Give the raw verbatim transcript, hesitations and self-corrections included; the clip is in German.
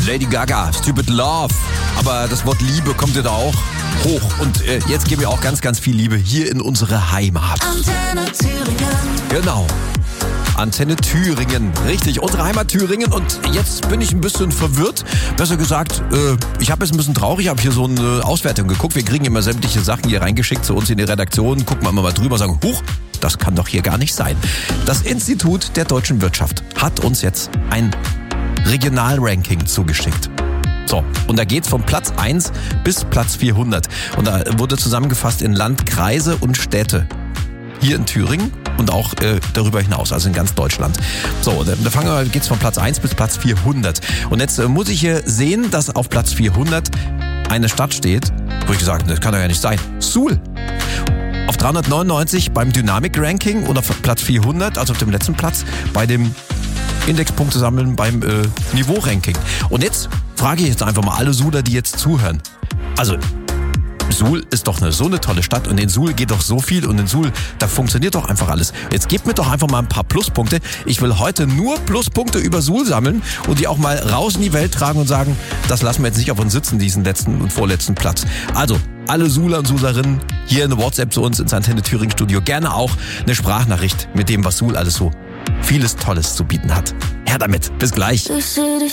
Lady Gaga, Stupid Love. Aber das Wort Liebe kommt ja da auch hoch. Und äh, jetzt geben wir auch ganz, ganz viel Liebe hier in unsere Heimat. Antenne Thüringen. Genau. Antenne Thüringen, richtig, unsere Heimat Thüringen. Und jetzt bin ich ein bisschen verwirrt. Besser gesagt, äh, ich habe jetzt ein bisschen traurig, ich habe hier so eine Auswertung geguckt. Wir kriegen immer sämtliche Sachen hier reingeschickt zu uns in die Redaktion, gucken wir immer mal drüber, sagen, huch, das kann doch hier gar nicht sein. Das Institut der deutschen Wirtschaft hat uns jetzt ein Regionalranking zugeschickt. So, und da geht's von Platz eins bis Platz vierhundert. Und da wurde zusammengefasst in Land, Kreise und Städte. Hier in Thüringen und auch äh, darüber hinaus, also in ganz Deutschland. So, da fangen wir, geht's von Platz eins bis Platz vierhundert. Und jetzt äh, muss ich hier sehen, dass auf Platz vierhundert eine Stadt steht, wo ich gesagt habe, das kann doch ja nicht sein. Suhl. Auf dreihundertneunundneunzig beim Dynamik-Ranking und auf Platz vierhundert, also auf dem letzten Platz, bei dem Indexpunkte sammeln beim äh, Niveau-Ranking. Und jetzt frage ich jetzt einfach mal alle Suhler, die jetzt zuhören. Also, Suhl ist doch eine, so eine tolle Stadt und in Suhl geht doch so viel und in Suhl, da funktioniert doch einfach alles. Jetzt gebt mir doch einfach mal ein paar Pluspunkte. Ich will heute nur Pluspunkte über Suhl sammeln und die auch mal raus in die Welt tragen und sagen, das lassen wir jetzt nicht auf uns sitzen, diesen letzten und vorletzten Platz. Also, alle Suhler und Suhlerinnen hier in der WhatsApp zu uns ins Antenne Thüringen Studio. Gerne auch eine Sprachnachricht mit dem, was Suhl alles so vieles Tolles zu bieten hat. Her damit. Bis gleich.